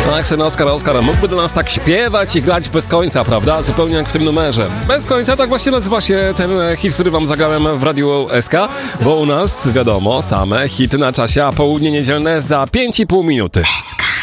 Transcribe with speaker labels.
Speaker 1: Tak, Oskar mógłby do nas tak śpiewać i grać bez końca, prawda? Zupełnie jak w tym numerze. Bez końca, tak właśnie nazywa się ten hit, który wam zagrałem w Radiu SK, bo u nas, wiadomo, same hity na czasie, a południe niedzielne za 5,5 minuty.
Speaker 2: SK.